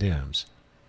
condemns.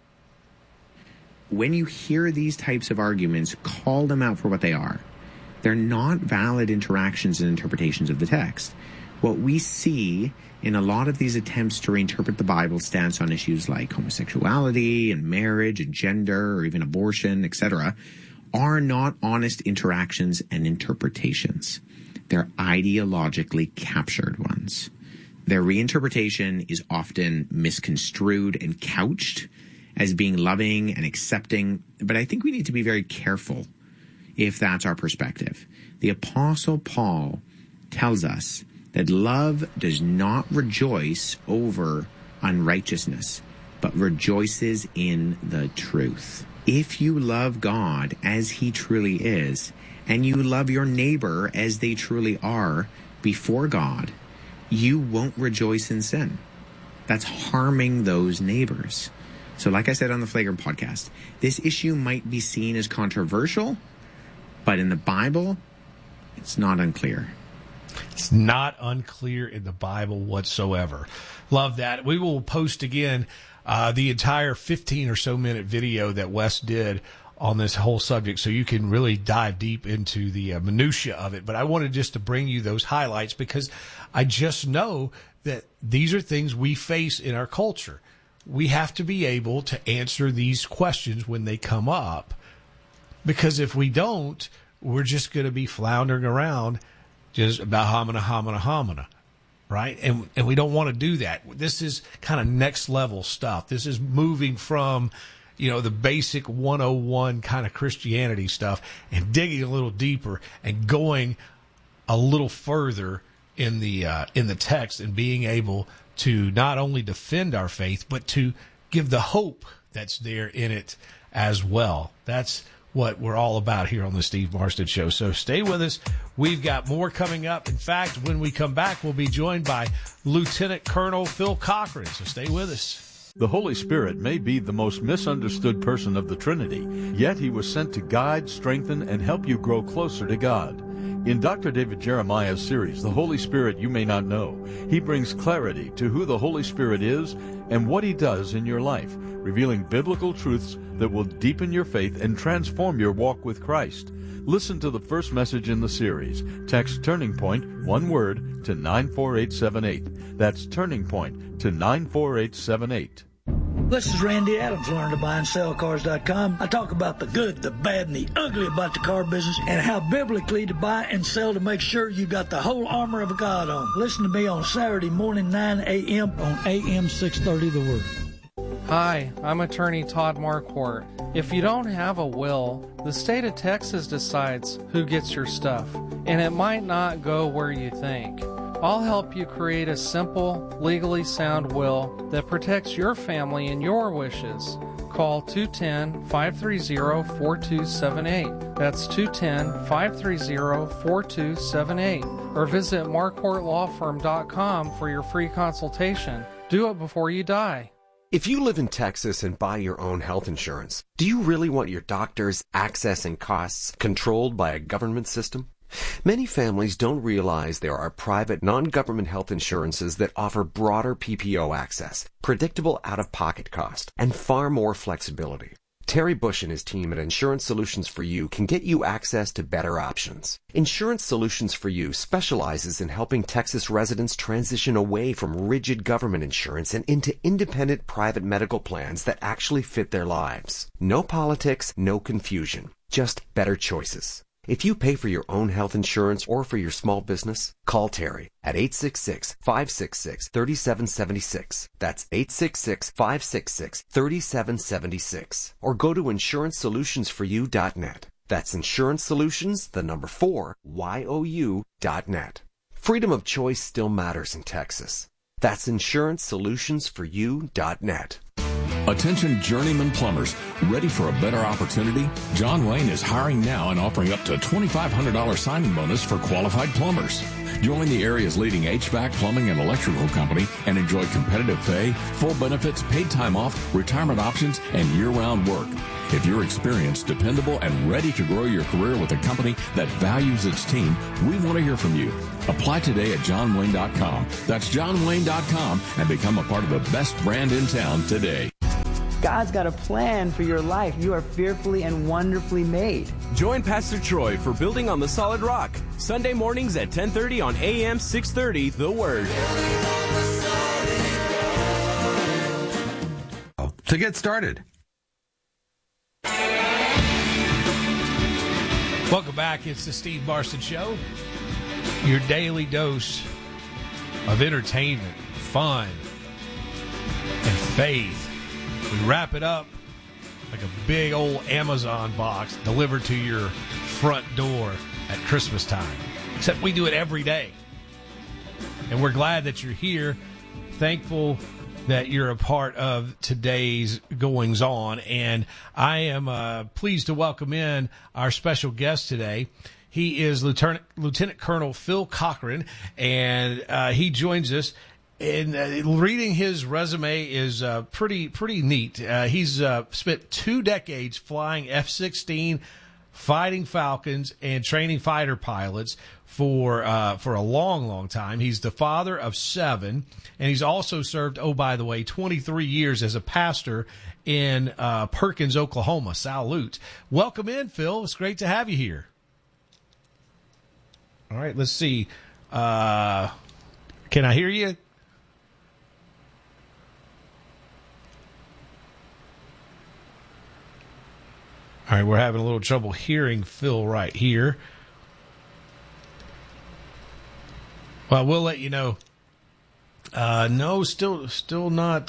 When you hear these types of arguments, call them out for what they are. They're not valid interactions and interpretations of the text. What we see in a lot of these attempts to reinterpret the Bible stance on issues like homosexuality and marriage and gender or even abortion, etc., are not honest interactions and interpretations. They're ideologically captured ones. Their reinterpretation is often misconstrued and couched as being loving and accepting, but I think we need to be very careful if that's our perspective. The Apostle Paul tells us that love does not rejoice over unrighteousness, but rejoices in the truth. If you love God as he truly is, and you love your neighbor as they truly are before God, you won't rejoice in sin. That's harming those neighbors. So like I said on the Flagrant podcast, this issue might be seen as controversial, but in the Bible, it's not unclear. It's not unclear in the Bible whatsoever. Love that. We will post again the entire 15 or so minute video that Wes did on this whole subject, so you can really dive deep into the minutia of it. But I wanted just to bring you those highlights because I just know that these are things we face in our culture. We have to be able to answer these questions when they come up, because if we don't, we're just going to be floundering around just about homina, right? And we don't want to do that. This is kind of next level stuff. This is moving from, the basic 101 kind of Christianity stuff and digging a little deeper and going a little further in the text and being able to not only defend our faith, but to give the hope that's there in it as well. That's what we're all about here on the Steve Marston Show. So stay with us. We've got more coming up. In fact, when we come back, we'll be joined by Lieutenant Colonel Phil Cochran. So stay with us. The Holy Spirit may be the most misunderstood person of the Trinity, yet he was sent to guide, strengthen, and help you grow closer to God. In Dr. David Jeremiah's series, The Holy Spirit You May Not Know, he brings clarity to who the Holy Spirit is and what he does in your life, revealing biblical truths that will deepen your faith and transform your walk with Christ. Listen to the first message in the series. Text Turning Point, one word, to 94878. That's Turning Point to 94878. This is Randy Adams, learntobuyandsellcars.com. I talk about the good, the bad, and the ugly about the car business and how biblically to buy and sell to make sure you got the whole armor of God on. Listen to me on Saturday morning, 9 a.m. on AM 630 The Word. Hi, I'm attorney Todd Marquardt. If you don't have a will, the state of Texas decides who gets your stuff, and it might not go where you think. I'll help you create a simple, legally sound will that protects your family and your wishes. Call 210-530-4278. That's 210-530-4278. Or visit marquardtlawfirm.com for your free consultation. Do it before you die. If you live in Texas and buy your own health insurance, do you really want your doctors' access and costs controlled by a government system? Many families don't realize there are private, non-government health insurances that offer broader PPO access, predictable out-of-pocket cost, and far more flexibility. Terry Bush and his team at Insurance Solutions for You can get you access to better options. Insurance Solutions for You specializes in helping Texas residents transition away from rigid government insurance and into independent private medical plans that actually fit their lives. No politics, no confusion, just better choices. If you pay for your own health insurance or for your small business, call Terry at 866-566-3776. That's 866-566-3776. Or go to InsuranceSolutionsForYou.net. That's Insurance Solutions, the number 4, YOU.net. Freedom of choice still matters in Texas. That's InsuranceSolutionsForYou.net. Attention journeyman plumbers, ready for a better opportunity? John Wayne is hiring now and offering up to a $2,500 signing bonus for qualified plumbers. Join the area's leading HVAC, plumbing, and electrical company and enjoy competitive pay, full benefits, paid time off, retirement options, and year-round work. If you're experienced, dependable, and ready to grow your career with a company that values its team, we want to hear from you. Apply today at johnwayne.com. That's johnwayne.com and become a part of the best brand in town today. God's got a plan for your life. You are fearfully and wonderfully made. Join Pastor Troy for Building on the Solid Rock, Sunday mornings at 10:30 on AM 630, The Word. To get started. Welcome back. It's the Steve Marston Show, your daily dose of entertainment, fun, and faith. We wrap it up like a big old Amazon box delivered to your front door at Christmas time. Except we do it every day. And we're glad that you're here. Thankful that you're a part of today's goings-on. And I am pleased to welcome in our special guest today. He is Lieutenant Colonel Phil Cochran, and he joins us. And reading his resume is pretty neat. He's spent 2 decades flying F-16 fighting Falcons and training fighter pilots for a long time. He's the father of 7, and he's also served, oh, by the way, 23 years as a pastor in Perkins, Oklahoma. Salute. Welcome in, Phil. It's great to have you here. All right, let's see. Can I hear you? All right, we're having a little trouble hearing Phil right here. Well, we'll let you know. No, still not.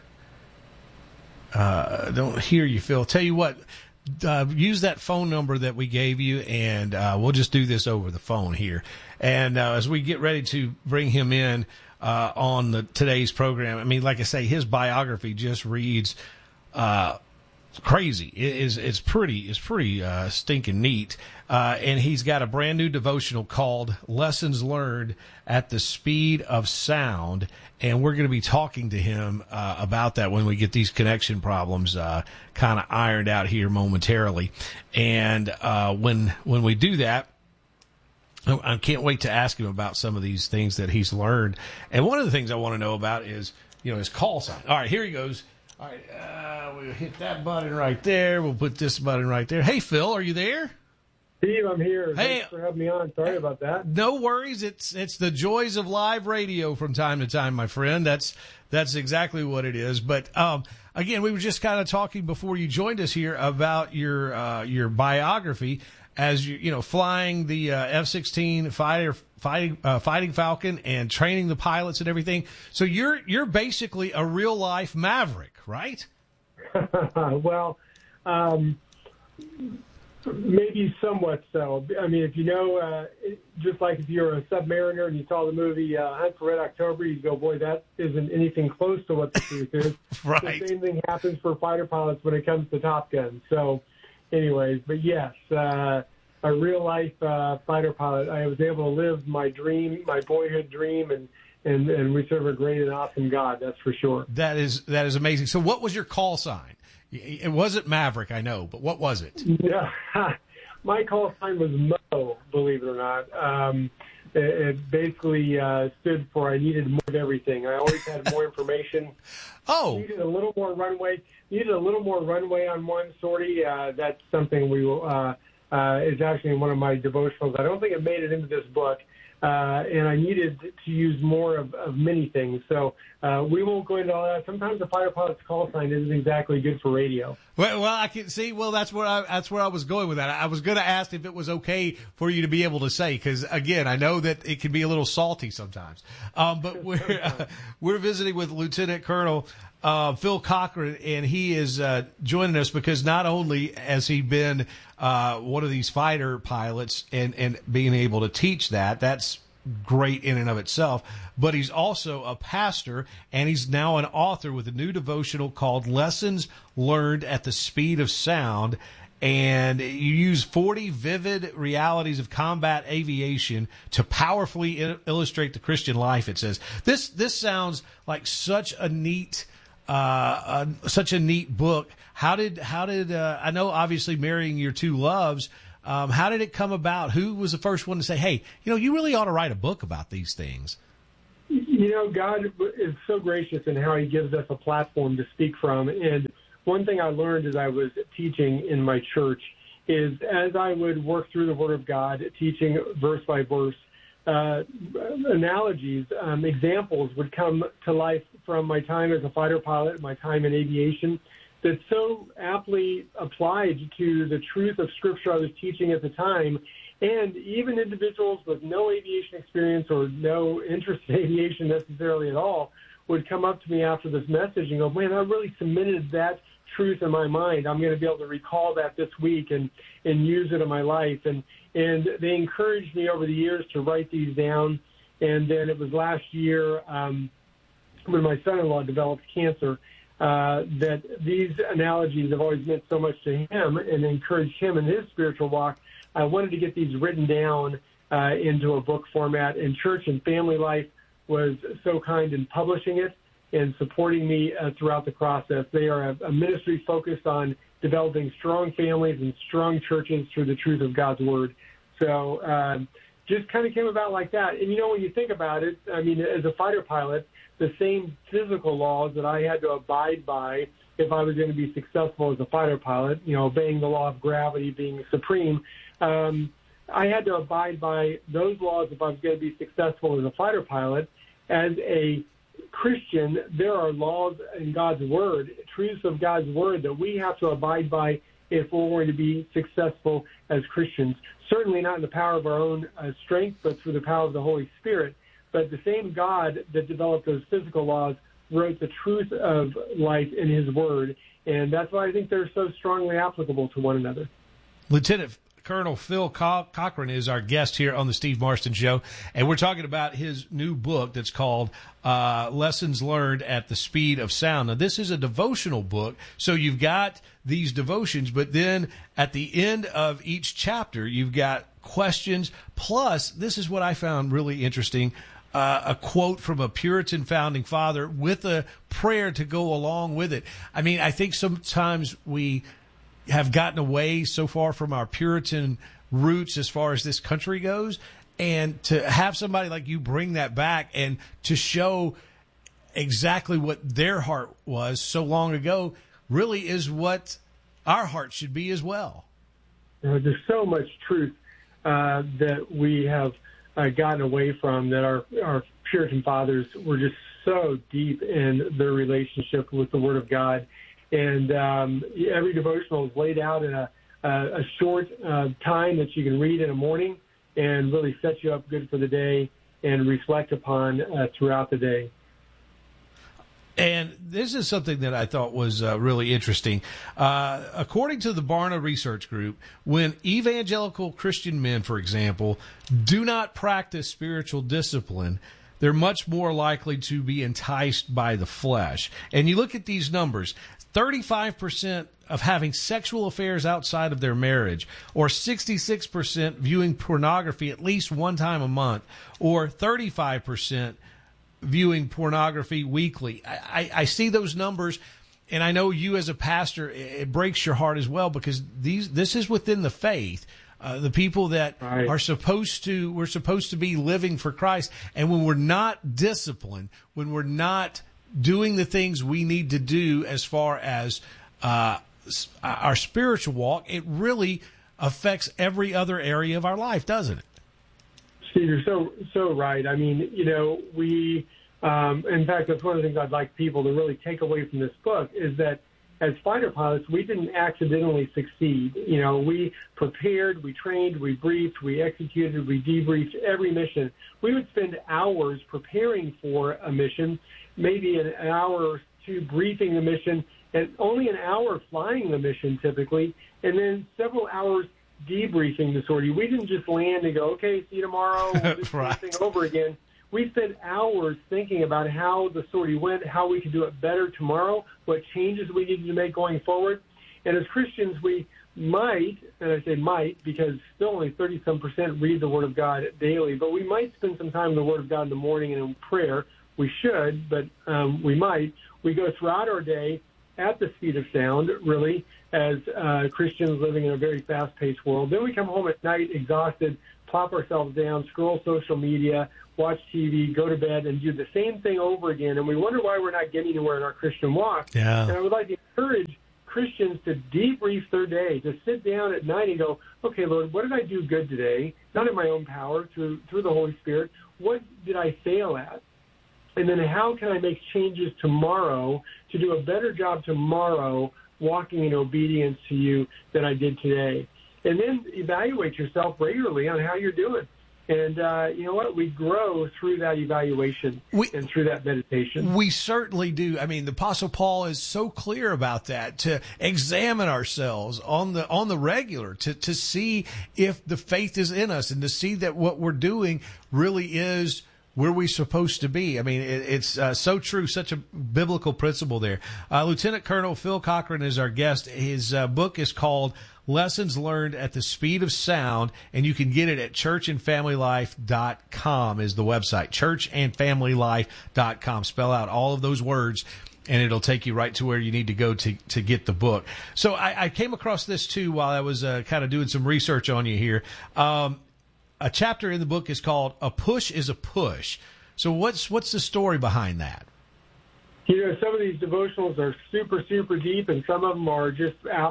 Don't hear you, Phil. Tell you what, use that phone number that we gave you, and we'll just do this over the phone here. And as we get ready to bring him in on today's program, I mean, like I say, his biography just reads crazy. It's pretty stinking neat. And he's got a brand new devotional called Lessons Learned at the Speed of Sound. And we're going to be talking to him about that when we get these connection problems kind of ironed out here momentarily. And when we do that, I can't wait to ask him about some of these things that he's learned. And one of the things I want to know about is, his call sign. All right, here he goes. All right, we'll hit that button right there. We'll put this button right there. Hey, Phil, are you there? Steve, I'm here. Hey, thanks for having me on. Sorry about that. No worries. It's the joys of live radio from time to time, my friend. That's exactly what it is. But again, we were just kind of talking before you joined us here about your biography as you flying the F-16 fighting Falcon and training the pilots and everything. So you're basically a real life maverick, right? Well, maybe somewhat so. I mean, if just like if you're a submariner and you saw the movie Hunt for Red October, you'd go, boy, that isn't anything close to what the truth is. Right. The same thing happens for fighter pilots when it comes to Top Gun. So anyways, but yes, a real life fighter pilot. I was able to live my dream, my boyhood dream, and we serve a great and awesome God, that's for sure. That is amazing. So what was your call sign? It wasn't Maverick, I know, but what was it? Yeah, my call sign was Mo, believe it or not. It basically stood for I needed more of everything. I always had more information. Oh. Needed a little more runway on one sortie. That's something we will, is actually in one of my devotionals. I don't think it made it into this book. And I needed to use more of many things. So we won't go into all that. Sometimes the fighter pilot's call sign isn't exactly good for radio. Well, I can see. Well, that's where I was going with that. I was going to ask if it was okay for you to be able to say, because again, I know that it can be a little salty sometimes. But we're visiting with Lieutenant Colonel Phil Cochran, and he is joining us because not only has he been one of these fighter pilots and being able to teach that's great in and of itself, but he's also a pastor, and he's now an author with a new devotional called Lessons Learned at the Speed of Sound. And you use 40 vivid realities of combat aviation to powerfully illustrate the Christian life, it says. This sounds like such a neat book. How did I know obviously marrying your two loves, how did it come about? Who was the first one to say, hey, you really ought to write a book about these things? God is so gracious in how he gives us a platform to speak from. And one thing I learned as I was teaching in my church is as I would work through the Word of God, teaching verse by verse, analogies, examples would come to life from my time as a fighter pilot, my time in aviation, that so aptly applied to the truth of Scripture I was teaching at the time. And even individuals with no aviation experience or no interest in aviation necessarily at all would come up to me after this message and go, man, I really cemented that truth in my mind. I'm going to be able to recall that this week and use it in my life. And they encouraged me over the years to write these down. And then it was last year when my son-in-law developed cancer that these analogies have always meant so much to him and encouraged him in his spiritual walk. I wanted to get these written down into a book format, and Church and Family Life was so kind in publishing it and supporting me throughout the process. They are a ministry focused on developing strong families and strong churches through the truth of God's Word. So just kind of came about like that. And, you know, when you think about it, I mean, as a fighter pilot, the same physical laws that I had to abide by if I was going to be successful as a fighter pilot, you know, obeying the law of gravity, being supreme, I had to abide by those laws if I was going to be successful as a fighter pilot. As a Christian, there are laws in God's Word, truths of God's Word that we have to abide by if we're going to be successful as Christians. Certainly not in the power of our own strength, but through the power of the Holy Spirit. But the same God that developed those physical laws wrote the truth of life in His Word, and that's why I think they're so strongly applicable to one another. Lieutenant Colonel Phil Cochran is our guest here on the Steve Marston Show, and we're talking about his new book that's called Lessons Learned at the Speed of Sound. Now, this is a devotional book, so you've got these devotions, but then at the end of each chapter, you've got questions, plus, this is what I found really interesting, a quote from a Puritan founding father with a prayer to go along with it. I mean, I think sometimes we have gotten away so far from our Puritan roots as far as this country goes, and to have somebody like you bring that back and to show exactly what their heart was so long ago really is what our heart should be as well. There's so much truth that we have gotten away from, that our Puritan fathers were just so deep in their relationship with the Word of God. And every devotional is laid out in a short time that you can read in the morning and really set you up good for the day and reflect upon throughout the day. And this is something that I thought was really interesting. According to the Barna Research Group, when evangelical Christian men, for example, do not practice spiritual discipline, they're much more likely to be enticed by the flesh. And you look at these numbers, 35% of having sexual affairs outside of their marriage, or 66% viewing pornography at least one time a month, or 35% viewing pornography weekly. I see those numbers, and I know you as a pastor, it breaks your heart as well, because this is within the faith. The people that right. we're supposed to be living for Christ. And when we're not disciplined, when we're not doing the things we need to do as far as our spiritual walk, it really affects every other area of our life, doesn't it? Steve, you're so right. I mean, you know, we, in fact, that's one of the things I'd like people to really take away from this book is that as fighter pilots, we didn't accidentally succeed. You know, we prepared, we trained, we briefed, we executed, we debriefed every mission. We would spend hours preparing for a mission, maybe an hour or two briefing the mission, and only an hour flying the mission typically, and then several hours debriefing the sortie. We didn't just land and go, okay, see you tomorrow, we'll do the same thing over again. We spent hours thinking about how the sortie went, how we could do it better tomorrow, what changes we needed to make going forward. And as Christians, we might, and I say might because still only 30-some% read the Word of God daily, but we might spend some time in the Word of God in the morning and in prayer. We should, but we might. We go throughout our day at the speed of sound, really, as Christians living in a very fast-paced world. Then we come home at night exhausted, plop ourselves down, scroll social media, watch TV, go to bed, and do the same thing over again. And we wonder why we're not getting anywhere in our Christian walk. Yeah. And I would like to encourage Christians to debrief their day, to sit down at night and go, okay, Lord, what did I do good today? Not in my own power, through the Holy Spirit. What did I fail at? And then how can I make changes tomorrow to do a better job tomorrow walking in obedience to you than I did today? And then evaluate yourself regularly on how you're doing. And you know what? We grow through that evaluation and through that meditation. We certainly do. I mean, the Apostle Paul is so clear about that, to examine ourselves on the regular, to see if the faith is in us and to see that what we're doing really is where we're supposed to be. I mean, it's so true, such a biblical principle there. Lieutenant Colonel Phil Cochran is our guest. His book is called Lessons Learned at the Speed of Sound, and you can get it at churchandfamilylife.com is the website, churchandfamilylife.com. Spell out all of those words, and it'll take you right to where you need to go to get the book. So I came across this, too, while I was kind of doing some research on you here. A chapter in the book is called "A Push is a Push." So what's the story behind that? You know, some of these devotionals are super, super deep, and some of them are just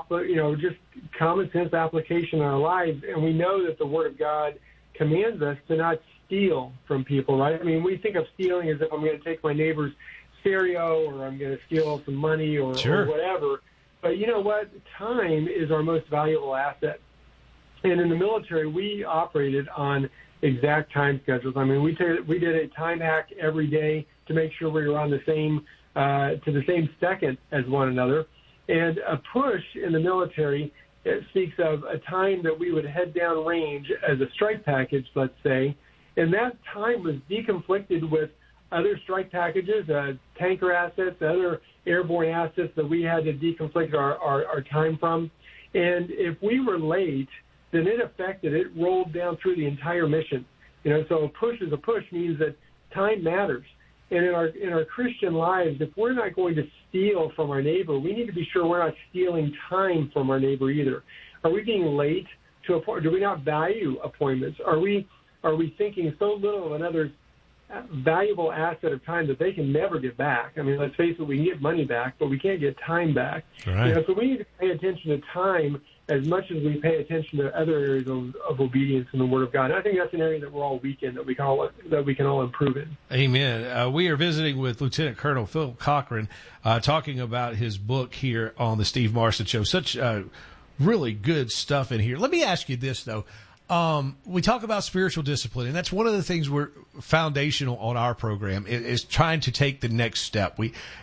common sense application in our lives. And we know that the Word of God commands us to not steal from people, right? I mean, we think of stealing as if I'm going to take my neighbor's stereo or I'm going to steal some money or whatever. But you know what? Time is our most valuable asset. And in the military, we operated on exact time schedules. I mean, we did a time hack every day to make sure we were on the same second as one another. And a push in the military, it speaks of a time that we would head down range as a strike package, let's say, and that time was deconflicted with other strike packages, tanker assets, other airborne assets that we had to deconflict our time from. And if we were late, then it rolled down through the entire mission. You know, so a push is a push means that time matters. And in our Christian lives, if we're not going to steal from our neighbor, we need to be sure we're not stealing time from our neighbor either. Are we being late to a point? Do we not value appointments? Are we thinking so little of another's valuable asset of time that they can never get back? I mean, let's face it, we can get money back, but we can't get time back. Right. You know, so we need to pay attention to time as much as we pay attention to other areas of obedience in the Word of God. And I think that's an area that we're all weak in, that we can all improve in. Amen. We are visiting with Lieutenant Colonel Phil Cochran, talking about his book here on the Steve Marston Show. Such really good stuff in here. Let me ask you this, though. We talk about spiritual discipline, and that's one of the things we're foundational on our program is trying to take the next step.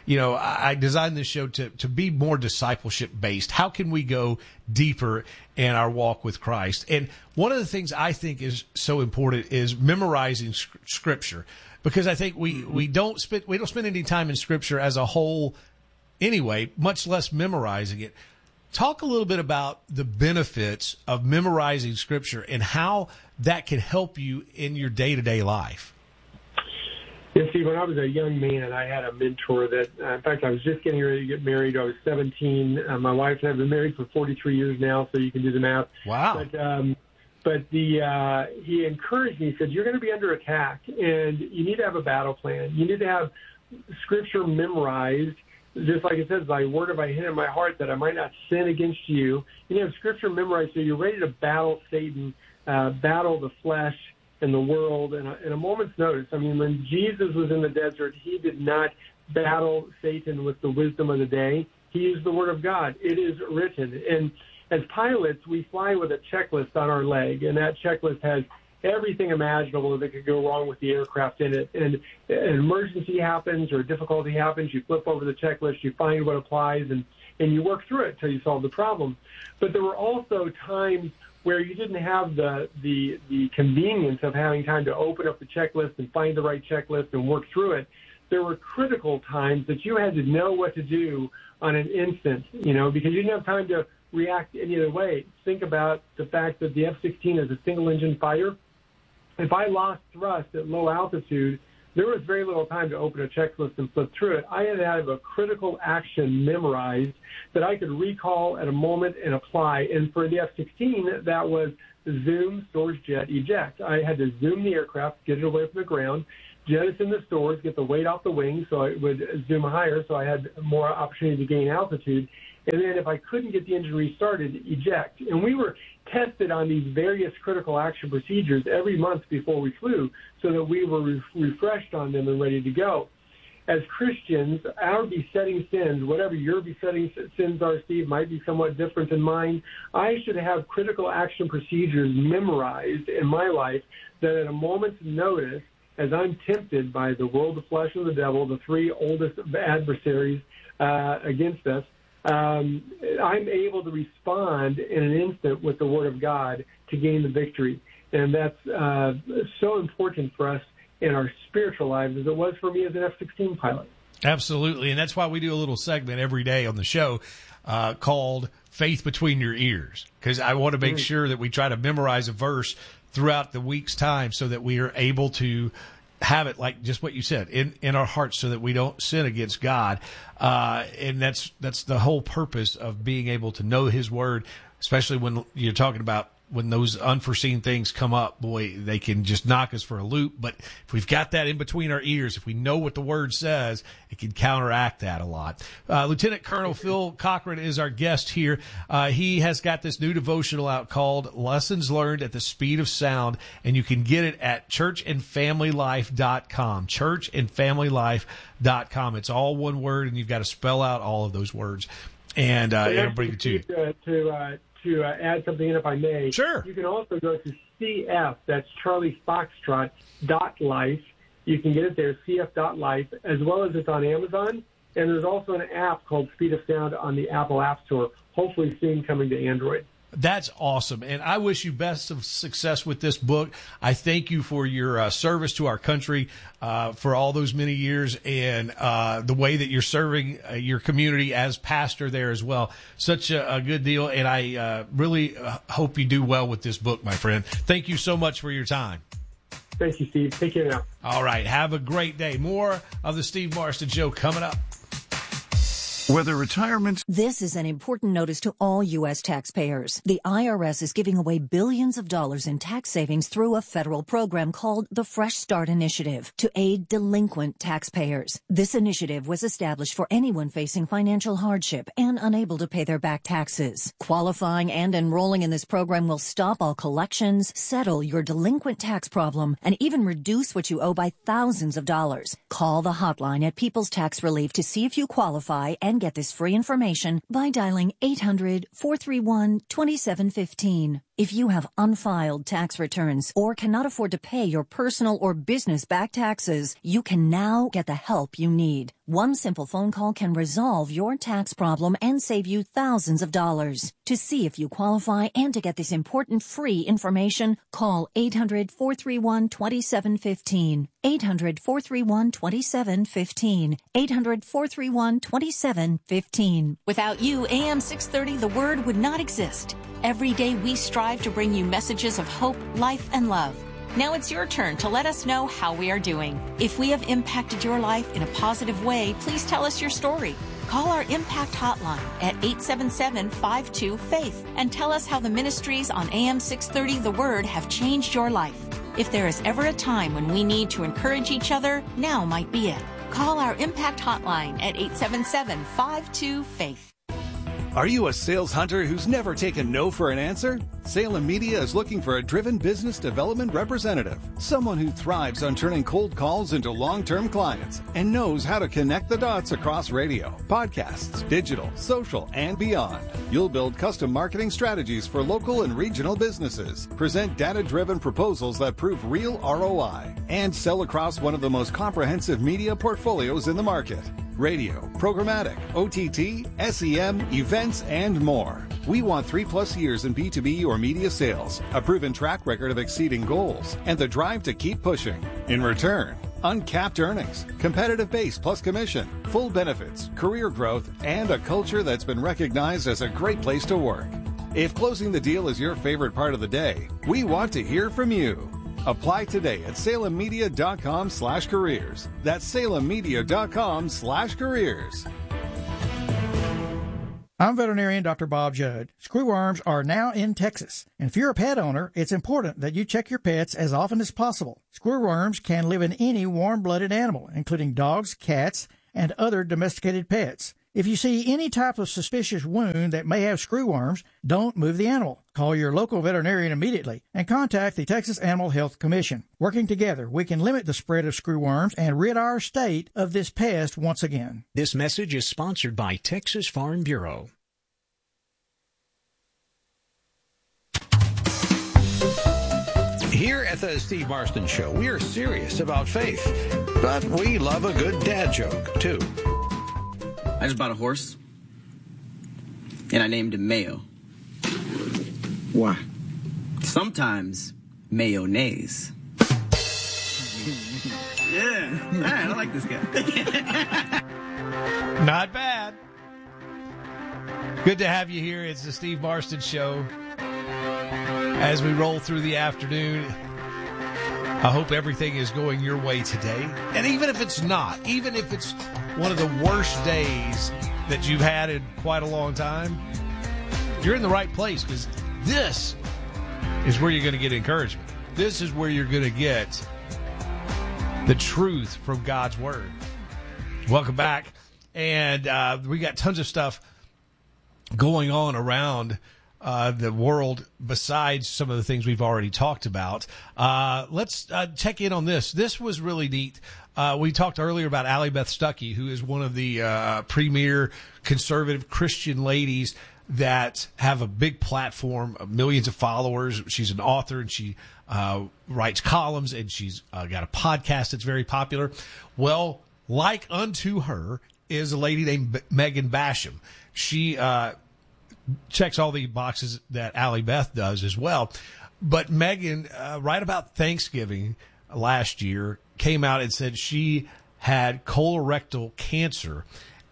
I designed this show to be more discipleship based. How can we go deeper in our walk with Christ? And one of the things I think is so important is memorizing Scripture, because I think we don't spend any time in Scripture as a whole anyway, much less memorizing it. Talk a little bit about the benefits of memorizing Scripture and how that can help you in your day-to-day life. Yeah, see, when I was a young man, I had a mentor that, in fact, I was just getting ready to get married. I was 17. My wife and I have been married for 43 years now, so you can do the math. Wow. But he encouraged me. He said, you're going to be under attack, and you need to have a battle plan. You need to have Scripture memorized, just like it says, by word have I hid in my heart that I might not sin against you. You have Scripture memorized so you're ready to battle Satan, battle the flesh and the world in a moment's notice. I mean, when Jesus was in the desert, he did not battle Satan with the wisdom of the day. He used the Word of God. It is written. And as pilots, we fly with a checklist on our leg, and that checklist has everything imaginable that could go wrong with the aircraft in it. And an emergency happens or a difficulty happens, you flip over the checklist, you find what applies, and you work through it until you solve the problem. But there were also times where you didn't have the convenience of having time to open up the checklist and find the right checklist and work through it. There were critical times that you had to know what to do on an instant, because you didn't have time to react any other way. Think about the fact that the F-16 is a single-engine fighter. If I lost thrust at low altitude, there was very little time to open a checklist and flip through it. I had to have a critical action memorized that I could recall at a moment and apply. And for the F-16, that was zoom, stores, jet, eject. I had to zoom the aircraft, get it away from the ground, jettison the stores, get the weight off the wing so it would zoom higher so I had more opportunity to gain altitude. And then if I couldn't get the engine restarted, eject. And we were tested on these various critical action procedures every month before we flew so that we were refreshed on them and ready to go. As Christians, our besetting sins, whatever your besetting sins are, Steve, might be somewhat different than mine. I should have critical action procedures memorized in my life that at a moment's notice, as I'm tempted by the world, the flesh, and the devil, the three oldest adversaries against us, I'm able to respond in an instant with the Word of God to gain the victory. And that's so important for us in our spiritual lives as it was for me as an F-16 pilot. Absolutely, and that's why we do a little segment every day on the show called Faith Between Your Ears, because I want to make sure that we try to memorize a verse throughout the week's time so that we are able to have it, like just what you said, in our hearts so that we don't sin against God. And that's the whole purpose of being able to know His Word, especially when you're talking about when those unforeseen things come up. Boy, they can just knock us for a loop. But if we've got that in between our ears, if we know what the Word says, it can counteract that a lot. Lieutenant Colonel Phil Cochran is our guest here. He has got this new devotional out called Lessons Learned at the Speed of Sound, and you can get it at churchandfamilylife.com. Churchandfamilylife.com. It's all one word, and you've got to spell out all of those words. And it'll bring it to you. To add something in, if I may. Sure. You can also go to CF, that's Charlie Foxtrot, .life. You can get it there, cf.life, as well as it's on Amazon. And there's also an app called Speed of Sound on the Apple App Store, hopefully soon coming to Android. That's awesome. And I wish you best of success with this book. I thank you for your service to our country for all those many years and the way that you're serving your community as pastor there as well. Such a good deal. And I really hope you do well with this book, my friend. Thank you so much for your time. Thank you, Steve. Take care now. All right. Have a great day. More of the Steve Marston Show coming up. Whether retirement... This is an important notice to all U.S. taxpayers. The IRS is giving away billions of dollars in tax savings through a federal program called the Fresh Start Initiative to aid delinquent taxpayers. This initiative was established for anyone facing financial hardship and unable to pay their back taxes. Qualifying and enrolling in this program will stop all collections, settle your delinquent tax problem, and even reduce what you owe by thousands of dollars. Call the hotline at People's Tax Relief to see if you qualify and get this free information by dialing 800-431-2715. If you have unfiled tax returns or cannot afford to pay your personal or business back taxes, you can now get the help you need. One simple phone call can resolve your tax problem and save you thousands of dollars. To see if you qualify and to get this important free information, call 800-431-2715. 800-431-2715. 800-431-2715. Without you, AM 630 The Word would not exist. Every day we strive to bring you messages of hope, life, and love. Now it's your turn to let us know how we are doing. If we have impacted your life in a positive way, please tell us your story. Call our Impact Hotline at 877-52-FAITH and tell us how the ministries on AM 630 The Word have changed your life. If there is ever a time when we need to encourage each other, now might be it. Call our Impact Hotline at 877-52-FAITH. Are you a sales hunter who's never taken no for an answer? Salem Media is looking for a driven business development representative, someone who thrives on turning cold calls into long-term clients and knows how to connect the dots across radio, podcasts, digital, social, and beyond. You'll build custom marketing strategies for local and regional businesses, present data-driven proposals that prove real ROI, and sell across one of the most comprehensive media portfolios in the market. Radio, programmatic, OTT, SEM, events, and more. We want 3+ years in B2B or media sales, a proven track record of exceeding goals, and the drive to keep pushing. In return, uncapped earnings, competitive base plus commission, full benefits, career growth, and a culture that's been recognized as a great place to work. If closing the deal is your favorite part of the day, we want to hear from you. Apply today at salemmedia.com/careers. That's salemmedia.com/careers. I'm veterinarian Dr. Bob Judd. Screwworms are now in Texas. And if you're a pet owner, it's important that you check your pets as often as possible. Screwworms can live in any warm-blooded animal, including dogs, cats, and other domesticated pets. If you see any type of suspicious wound that may have screwworms, don't move the animal. Call your local veterinarian immediately and contact the Texas Animal Health Commission. Working together, we can limit the spread of screwworms and rid our state of this pest once again. This message is sponsored by Texas Farm Bureau. Here at the Steve Marston Show, we are serious about faith, but we love a good dad joke, too. I just bought a horse, and I named him Mayo. Why? Sometimes mayonnaise. Yeah, all right, I like this guy. Not bad. Good to have you here. It's the Steve Marston Show. As we roll through the afternoon, I hope everything is going your way today. And even if it's not, even if it's one of the worst days that you've had in quite a long time, you're in the right place, because this is where you're going to get encouragement. This is where you're going to get the truth from God's Word. Welcome back. And we got tons of stuff going on around the world besides some of the things we've already talked about. Let's check in on this. This was really neat. We talked earlier about Allie Beth Stuckey, who is one of the premier conservative Christian ladies that have a big platform, millions of followers. She's an author, and she writes columns, and she's got a podcast that's very popular. Well, like unto her is a lady named Megan Basham. She checks all the boxes that Allie Beth does as well. But Megan, right about Thanksgiving last year, came out and said she had colorectal cancer,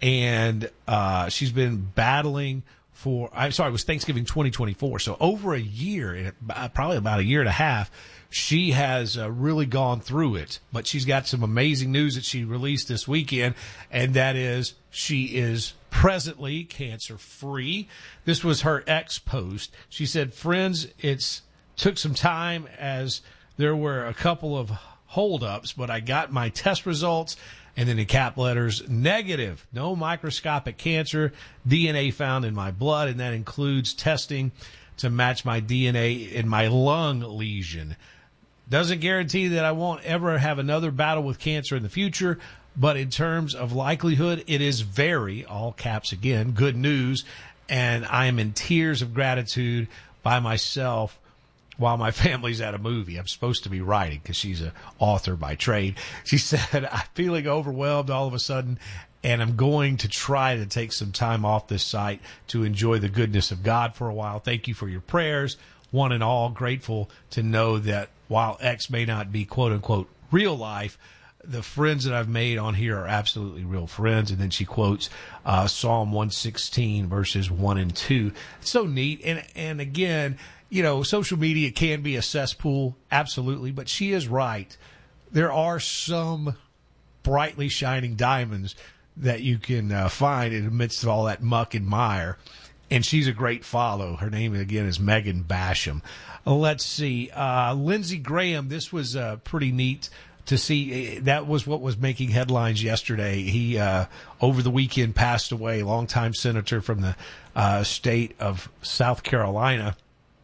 and she's been battling it was Thanksgiving 2024. So over a year, probably about a year and a half, she has really gone through it. But she's got some amazing news that she released this weekend, and that is she is presently cancer-free. This was her ex post. She said, "Friends, it took some time as there were a couple of holdups, but I got my test results." And then in cap letters, negative, no microscopic cancer, DNA found in my blood, and that includes testing to match my DNA in my lung lesion. Doesn't guarantee that I won't ever have another battle with cancer in the future, but in terms of likelihood, it is very, all caps again, good news, and I am in tears of gratitude by myself while my family's at a movie. I'm supposed to be writing because she's an author by trade. She said, "I'm feeling overwhelmed all of a sudden, and I'm going to try to take some time off this site to enjoy the goodness of God for a while. Thank you for your prayers. One and all, grateful to know that while X may not be quote-unquote real life, the friends that I've made on here are absolutely real friends." And then she quotes Psalm 116, verses 1 and 2. It's so neat. And again, you know, social media can be a cesspool, absolutely, but she is right. There are some brightly shining diamonds that you can find in the midst of all that muck and mire, and she's a great follow. Her name, again, is Megan Basham. Let's see. Lindsey Graham, this was pretty neat to see. That was what was making headlines yesterday. He, over the weekend, passed away, longtime senator from the state of South Carolina.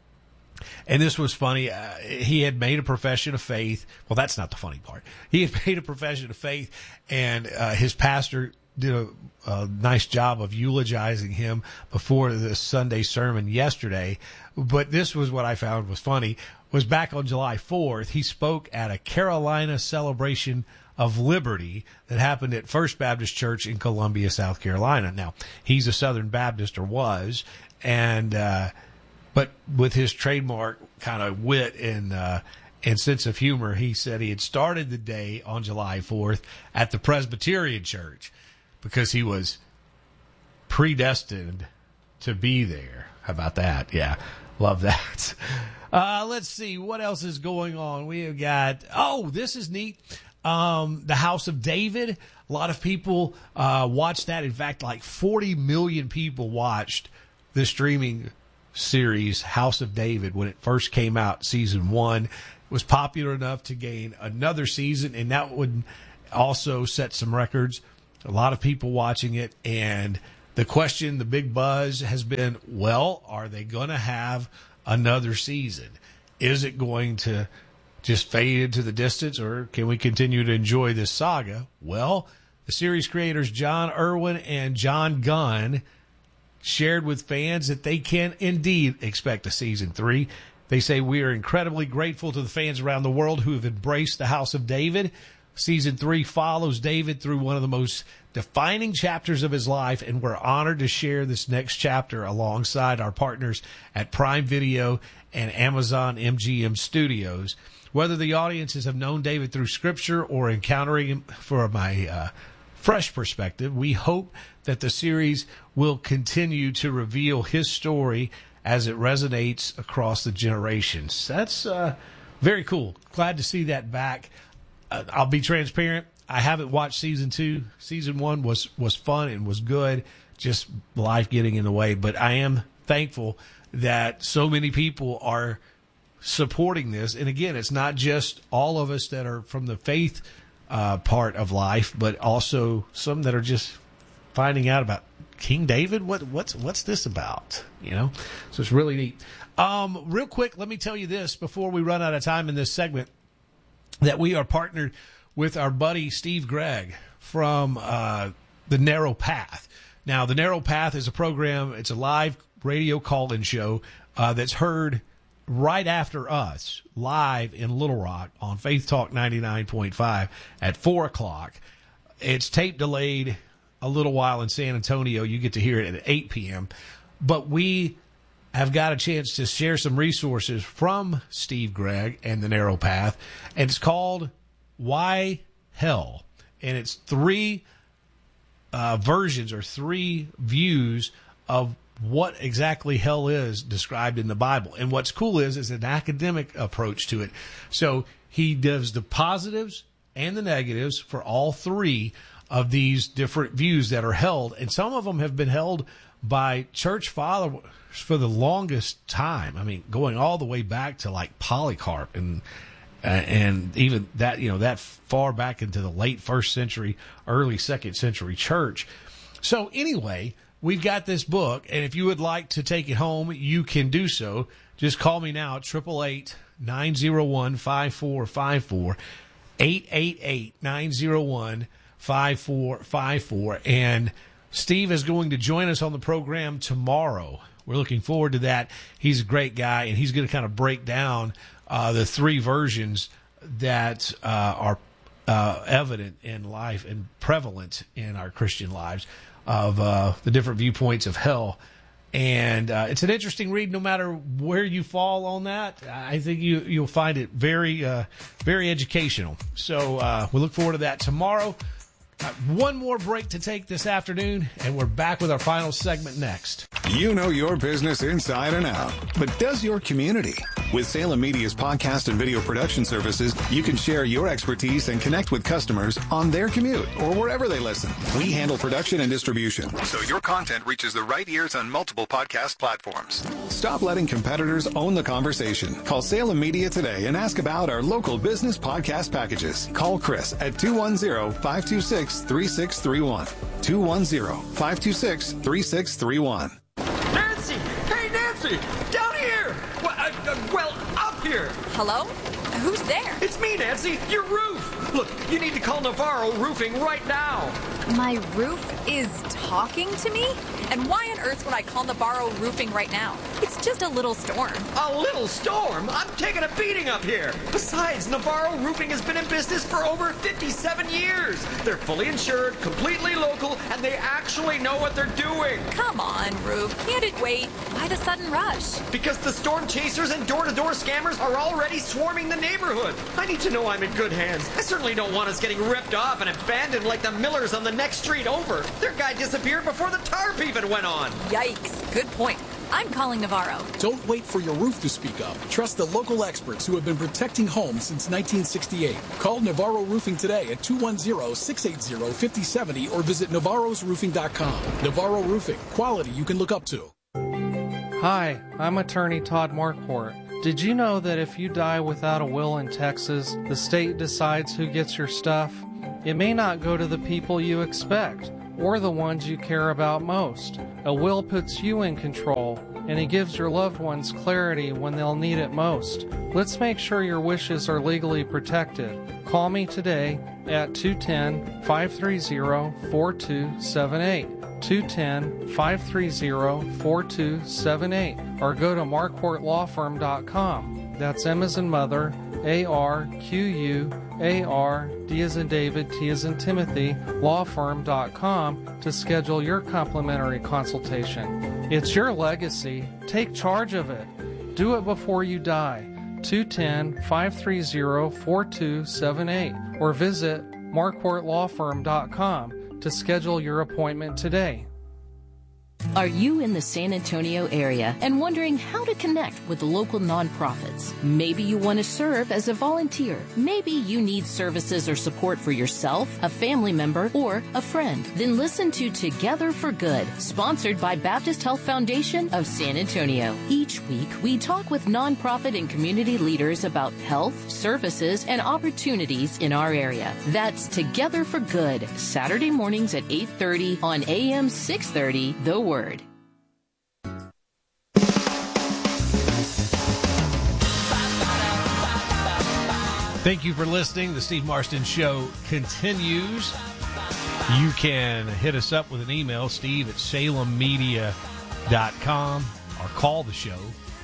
And this was funny. He had made a profession of faith. Well, that's not the funny part. He had made a profession of faith, and his pastor did a nice job of eulogizing him before the Sunday sermon yesterday. But this was what I found was funny, was back on July 4th, he spoke at a Carolina celebration of liberty that happened at First Baptist Church in Columbia, South Carolina. Now, he's a Southern Baptist, or was, and but with his trademark kind of wit and sense of humor, he said he had started the day on July 4th at the Presbyterian Church because he was predestined to be there. How about that? Yeah, love that. Let's see what else is going on. We have got, this is neat. The House of David. A lot of people watched that. In fact, like 40 million people watched the streaming series House of David when it first came out. Season 1 was popular enough to gain another season, and that would also set some records. a lot of people watching it, and the question, the big buzz has been, well, are they going to have another season? Is it going to just fade into the distance, or can we continue to enjoy this saga? Well, the series creators John Irwin and John Gunn shared with fans that they can indeed expect a season 3. They say, we are incredibly grateful to the fans around the world who have embraced the House of David. Season 3 follows David through one of the most defining chapters of his life, and we're honored to share this next chapter alongside our partners at Prime Video and Amazon MGM Studios. Whether the audiences have known David through Scripture or encountering him from a fresh perspective, we hope that the series will continue to reveal his story as it resonates across the generations. That's very cool. Glad to see that back. I'll be transparent. I haven't watched season 2. Season 1 was fun and was good. Just life getting in the way. But I am thankful that so many people are supporting this. And again, it's not just all of us that are from the faith part of life, but also some that are just finding out about King David. What's this about? So it's really neat. Real quick, let me tell you this before we run out of time in this segment, that we are partnered with our buddy Steve Gregg from The Narrow Path. Now, The Narrow Path is a program. It's a live radio call-in show that's heard right after us, live in Little Rock on Faith Talk 99.5 at 4 o'clock. It's tape delayed a little while in San Antonio. You get to hear it at 8 p.m. But we have got a chance to share some resources from Steve Gregg and The Narrow Path, and it's called Why Hell? And it's 3 versions or 3 views of what exactly hell is described in the Bible. And what's cool is an academic approach to it. So he does the positives and the negatives for all 3 of these different views that are held. And some of them have been held by church fathers for the longest time. I mean, going all the way back to like Polycarp and even that, that far back into the late 1st century, early 2nd century church. So anyway, we've got this book, and if you would like to take it home, you can do so. Just call me now at 888-901-5454, 888-901-5454. And Steve is going to join us on the program tomorrow. We're looking forward to that. He's a great guy, and he's going to kind of break down the 3 versions that are evident in life and prevalent in our Christian lives of the different viewpoints of hell. And it's an interesting read no matter where you fall on that. I think you'll find it very, very educational. So we look forward to that tomorrow. One more break to take this afternoon, and we're back with our final segment next. You know your business inside and out, but does your community? With Salem Media's podcast and video production services, you can share your expertise and connect with customers on their commute or wherever they listen. We handle production and distribution, so your content reaches the right ears on multiple podcast platforms. Stop letting competitors own the conversation. Call Salem Media today and ask about our local business podcast packages. Call Chris at 210-526-3631. 210-526-3631. Nancy! Hey, Nancy! Down here! Well, up here! Hello? Who's there? It's me, Nancy! Your roof! Look, you need to call Navarro Roofing right now! My roof is talking to me? And why on earth would I call Navarro Roofing right now? It's just a little storm. A little storm? I'm taking a beating up here. Besides, Navarro Roofing has been in business for over 57 years. They're fully insured, completely local, and they actually know what they're doing. Come on, Roof. Can't it wait? Why the sudden rush? Because the storm chasers and door-to-door scammers are already swarming the neighborhood. I need to know I'm in good hands. I certainly don't want us getting ripped off and abandoned like the Millers on the next street over. Their guy disappeared before the tarp even went on. Yikes. Good point. I'm calling Navarro. Don't wait for your roof to speak up. Trust the local experts who have been protecting homes since 1968. Call Navarro Roofing today at 210-680-5070 or visit navarrosroofing.com. Navarro Roofing. Quality you can look up to. Hi, I'm attorney Todd Marquardt. Did you know that if you die without a will in Texas, the state decides who gets your stuff? it may not go to the people you expect or the ones you care about most. A will puts you in control, and it gives your loved ones clarity when they'll need it most. Let's make sure your wishes are legally protected. Call me today at 210-530-4278. 210-530-4278, or go to marquartlawfirm.com. That's M as in mother, A-R-Q-U-A-R, D as in David, T as in Timothy, lawfirm.com to schedule your complimentary consultation. It's your legacy. Take charge of it. Do it before you die. 210-530-4278, or visit marquartlawfirm.com to schedule your appointment today. Are you in the San Antonio area and wondering how to connect with local nonprofits? Maybe you want to serve as a volunteer. Maybe you need services or support for yourself, a family member, or a friend. Then listen to Together for Good, sponsored by Baptist Health Foundation of San Antonio. Each week, we talk with nonprofit and community leaders about health, services, and opportunities in our area. That's Together for Good, Saturday mornings at 8:30 on AM 630, The Word. Thank you for listening. The Steve Marston Show continues. You can hit us up with an email, steve@salemmedia.com, or call the show,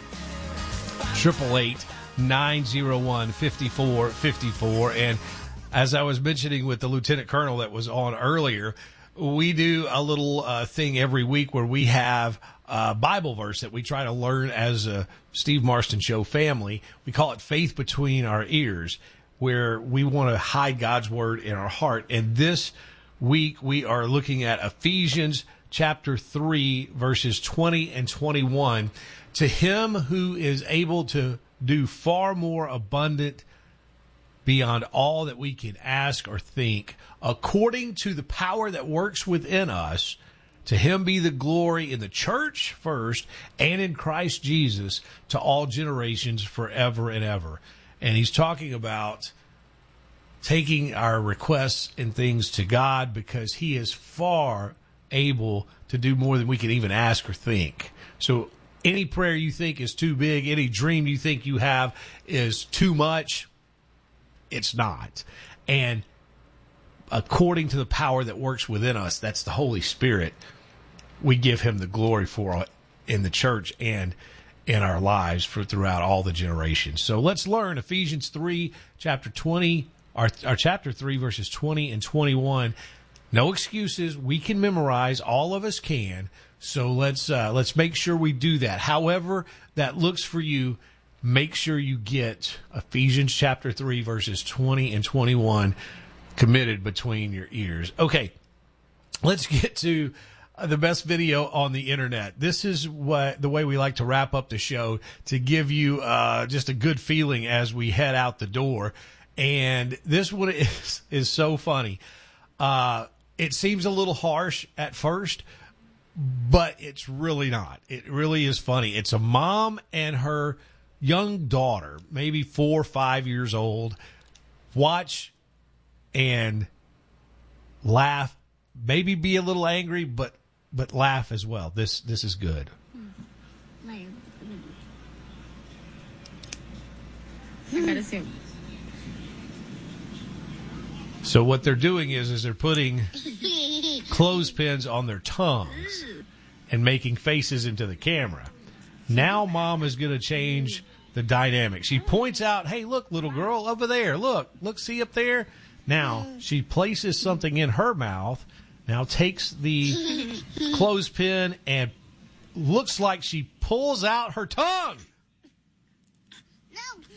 888-901-5454. And as I was mentioning with the Lieutenant Colonel that was on earlier, we do a little thing every week where we have a Bible verse that we try to learn as a Steve Marston Show family. We call it Faith Between Our Ears, where we want to hide God's Word in our heart. And this week we are looking at Ephesians chapter 3, verses 20 and 21. To him who is able to do far more abundant beyond all that we can ask or think, according to the power that works within us, to him be the glory in the church first and in Christ Jesus to all generations forever and ever. And he's talking about taking our requests and things to God because he is far able to do more than we can even ask or think. So any prayer you think is too big, any dream you think you have is too much, it's not. And according to the power that works within us, that's the Holy Spirit, we give him the glory for it in the church and in our lives for throughout all the generations. So let's learn Ephesians 3, chapter 20, our chapter 3, verses 20 and 21. No excuses. We can memorize. All of us can. So let's make sure we do that. However that looks for you, make sure you get Ephesians chapter 3, verses 20 and 21 committed between your ears. Okay, let's get to the best video on the internet. This is the way we like to wrap up the show, to give you just a good feeling as we head out the door. And this one is so funny. It seems a little harsh at first, but it's really not. It really is funny. It's a mom and her young daughter, maybe 4 or 5 years old, watch and laugh, maybe be a little angry, but laugh as well. This is good. I gotta see. So what they're doing is they're putting clothespins on their tongues and making faces into the camera. Now mom is going to change the dynamic. She points out, hey, look, little girl, over there. Look, see up there? Now she places something in her mouth, now takes the clothespin and looks like she pulls out her tongue. No.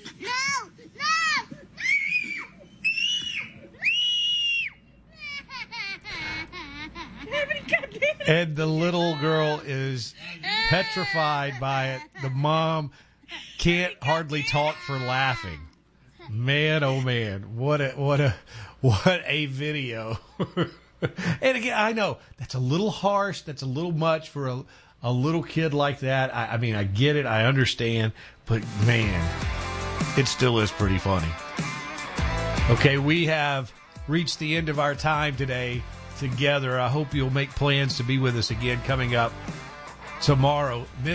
And the little girl is petrified by it. The mom can't hardly talk for laughing. Man, oh man, what a video. And again, I know that's a little harsh. That's a little much for a little kid like that. I mean, I get it. I understand. But man, it still is pretty funny. Okay, we have reached the end of our time today together. I hope you'll make plans to be with us again coming up tomorrow.